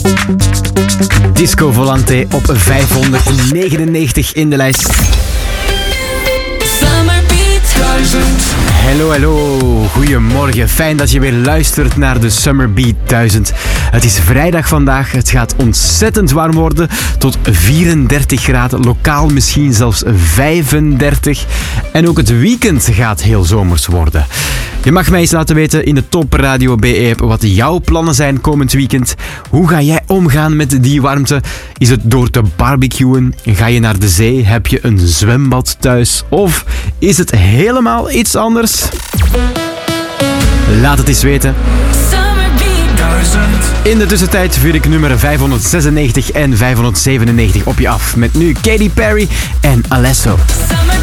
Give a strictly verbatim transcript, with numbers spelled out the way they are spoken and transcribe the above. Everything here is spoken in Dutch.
Disco Volante op vijfhonderdnegenennegentig in de lijst. Summer Beat duizend. Hallo, hallo. Goedemorgen. Fijn dat je weer luistert naar de Summer Beat duizend. Het is vrijdag vandaag. Het gaat ontzettend warm worden. Tot vierendertig graden. Lokaal misschien zelfs vijfendertig. En ook het weekend gaat heel zomers worden. Je mag mij eens laten weten in de Top Radio B E-app wat jouw plannen zijn komend weekend. Hoe ga jij omgaan met die warmte? Is het door te barbecuen? Ga je naar de zee? Heb je een zwembad thuis? Of is het helemaal iets anders? Laat het eens weten. Summer Beat duizend. In de tussentijd vuur ik nummer vijfhonderdzesennegentig en vijfhonderdzevenennegentig op je af. Met nu Katy Perry en Alesso. Summer